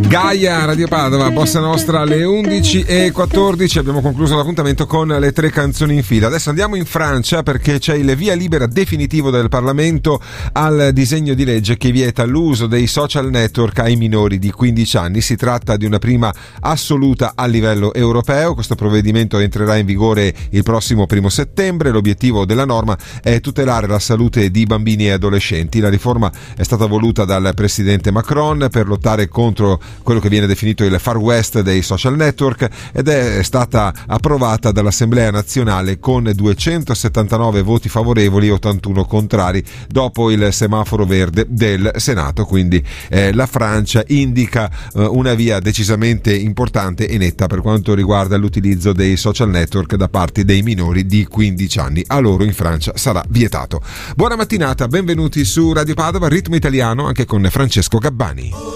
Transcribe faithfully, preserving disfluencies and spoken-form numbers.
Gaia, Radio Padova, Bossa Nostra alle undici e quattordici. Abbiamo concluso l'appuntamento con le tre canzoni in fila. Adesso andiamo in Francia perché c'è il via libera definitivo del Parlamento al disegno di legge che vieta l'uso dei social network ai minori di quindici anni. Si tratta di una prima assoluta a livello europeo. Questo provvedimento entrerà in vigore il prossimo primo settembre. L'obiettivo della norma è tutelare la salute di bambini e adolescenti. La riforma è stata voluta dal presidente Macron per lottare contro quello che viene definito il far west dei social network ed è stata approvata dall'Assemblea nazionale con duecentosettantanove voti favorevoli e ottantuno contrari dopo il semaforo verde del Senato. Quindi eh, la Francia indica eh, una via decisamente importante e netta per quanto riguarda l'utilizzo dei social network da parte dei minori di quindici anni. A loro in Francia sarà vietato. Buona mattinata, benvenuti su Radio Padova, Ritmo Italiano anche con Francesco Gabbani.